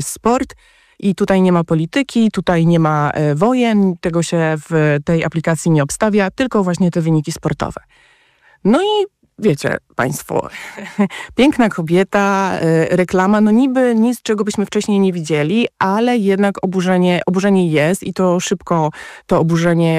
sport i tutaj nie ma polityki, tutaj nie ma wojen, tego się w tej aplikacji nie obstawia, tylko właśnie te wyniki sportowe. No i wiecie państwo, piękna kobieta, reklama, no niby nic, czego byśmy wcześniej nie widzieli, ale jednak oburzenie jest i to szybko to oburzenie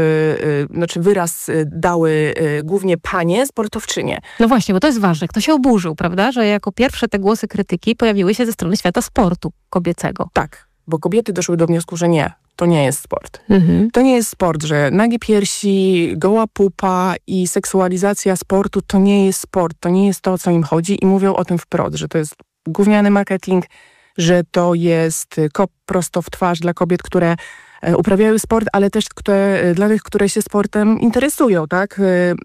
wyraz dały głównie panie sportowczynie. No właśnie, bo to jest ważne. Kto się oburzył, prawda? Że jako pierwsze te głosy krytyki pojawiły się ze strony świata sportu kobiecego. Tak, bo kobiety doszły do wniosku, że nie. To nie jest sport. To nie jest sport, że nagie piersi, goła pupa i seksualizacja sportu to nie jest sport, to nie jest to, o co im chodzi i mówią o tym wprost, że to jest gówniany marketing, że to jest kop prosto w twarz dla kobiet, które uprawiają sport, ale też dla tych, które się sportem interesują, tak?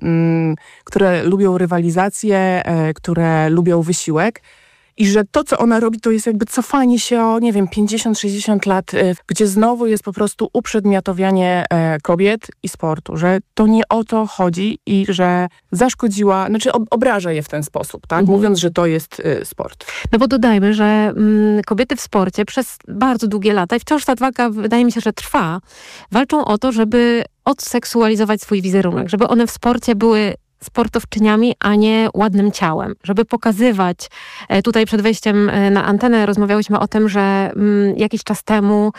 Które lubią rywalizację, które lubią wysiłek. I że to, co ona robi, to jest jakby cofanie się o, 50-60 lat, gdzie znowu jest po prostu uprzedmiotowianie kobiet i sportu, że to nie o to chodzi i że zaszkodziła, obraża je w ten sposób, tak? Mówiąc, że to jest sport. No bo dodajmy, że kobiety w sporcie przez bardzo długie lata i wciąż ta walka, wydaje mi się, że trwa, walczą o to, żeby odseksualizować swój wizerunek, żeby one w sporcie były sportowczyniami, a nie ładnym ciałem. Żeby pokazywać, tutaj przed wejściem na antenę rozmawiałyśmy o tym, że jakiś czas temu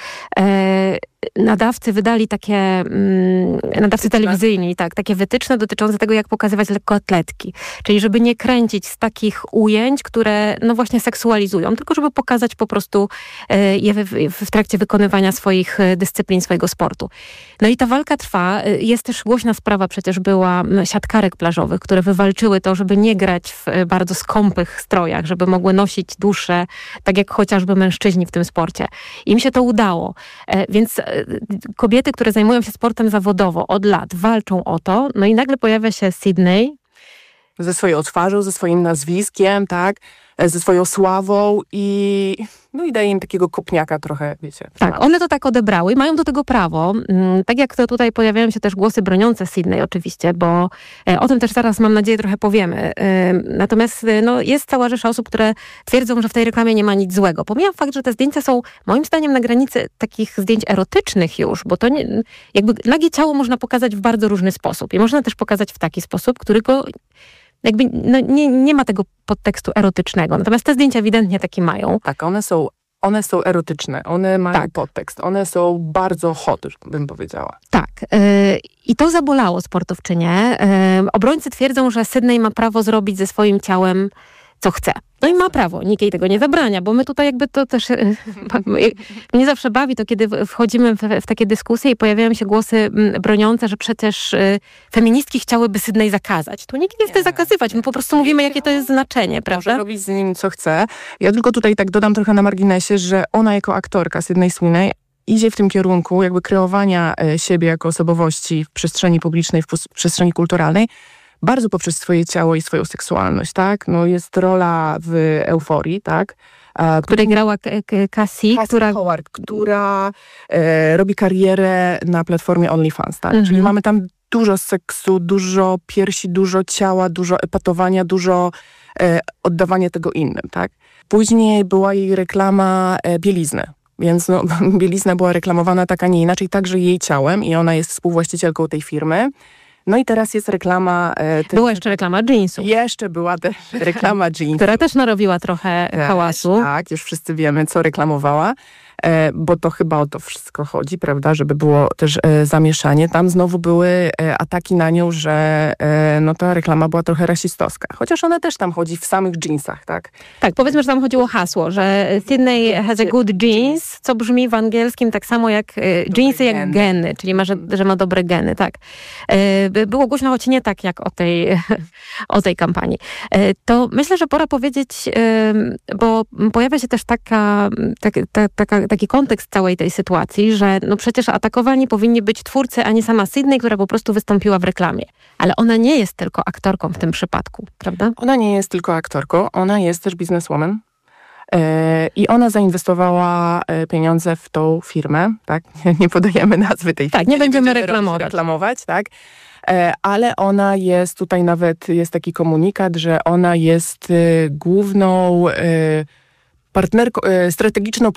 nadawcy wydali nadawcy telewizyjni, takie wytyczne dotyczące tego, jak pokazywać lekkoatletki. Czyli żeby nie kręcić z takich ujęć, które właśnie seksualizują, tylko żeby pokazać po prostu je w trakcie wykonywania swoich dyscyplin, swojego sportu. No i ta walka trwa. Jest też głośna sprawa, przecież była siatkarek plażowych, które wywalczyły to, żeby nie grać w bardzo skąpych strojach, żeby mogły nosić dłuższe, tak jak chociażby mężczyźni w tym sporcie. Im się to udało. Więc kobiety, które zajmują się sportem zawodowo od lat, walczą o to, no i nagle pojawia się Sydney. Ze swoją twarzą, ze swoim nazwiskiem, tak? Ze swoją sławą i daje im takiego kopniaka trochę, wiecie. Tak, one to tak odebrały i mają do tego prawo. Tak jak to tutaj pojawiają się też głosy broniące Sydney oczywiście, bo o tym też zaraz, mam nadzieję, trochę powiemy. Natomiast jest cała rzesza osób, które twierdzą, że w tej reklamie nie ma nic złego. Pomijam fakt, że te zdjęcia są moim zdaniem na granicy takich zdjęć erotycznych już, bo to nagie ciało można pokazać w bardzo różny sposób i można też pokazać w taki sposób, który go nie ma tego podtekstu erotycznego. Natomiast te zdjęcia ewidentnie taki mają. Tak, one są erotyczne, one mają podtekst, one są bardzo hot, bym powiedziała. Tak. I to zabolało sportowczynię. Obrońcy twierdzą, że Sydney ma prawo zrobić ze swoim ciałem, co chce. No i ma prawo, nikt jej tego nie zabrania, bo my tutaj jakby to też mnie zawsze bawi to, kiedy wchodzimy w takie dyskusje i pojawiają się głosy broniące, że przecież feministki chciałyby Sydney zakazać. To nikt nie chce zakazywać, my po prostu mówimy, jakie to jest znaczenie, prawda? Może robić z nim, co chce. Ja tylko tutaj tak dodam trochę na marginesie, że ona jako aktorka, Sydney Sweeney, idzie w tym kierunku jakby kreowania siebie jako osobowości w przestrzeni publicznej, w przestrzeni kulturalnej, bardzo poprzez swoje ciało i swoją seksualność, tak? Jest rola w Euforii, tak? Której grała Cassie Howard, która robi karierę na platformie OnlyFans, tak? Czyli mamy tam dużo seksu, dużo piersi, dużo ciała, dużo epatowania, dużo oddawania tego innym, tak? Później była jej reklama bielizny. Więc bielizna była reklamowana tak, a nie inaczej, także jej ciałem i ona jest współwłaścicielką tej firmy. No i teraz jest reklama... Była jeszcze reklama jeansów. Jeszcze była też reklama jeansów. Która też narobiła trochę hałasu. Tak, już wszyscy wiemy, co reklamowała. Bo to chyba o to wszystko chodzi, prawda, żeby było też zamieszanie. Tam znowu były ataki na nią, że ta reklama była trochę rasistowska. Chociaż ona też tam chodzi w samych jeansach, tak? Tak, powiedzmy, że tam chodziło o hasło, że Sydney has a good jeans, co brzmi w angielskim tak samo jak jeansy jak geny, czyli że ma dobre geny, tak. Było głośno, choć nie tak jak o tej kampanii. To myślę, że pora powiedzieć, bo pojawia się też taki kontekst całej tej sytuacji, że przecież atakowani powinni być twórcy, a nie sama Sydney, która po prostu wystąpiła w reklamie. Ale ona nie jest tylko aktorką w tym przypadku, prawda? Ona nie jest tylko aktorką, ona jest też bizneswoman. I ona zainwestowała pieniądze w tą firmę, tak? Nie podajemy nazwy tej firmy. Tak, nie będziemy reklamować, tak? Ale ona jest, tutaj nawet jest taki komunikat, że ona jest główną strategiczną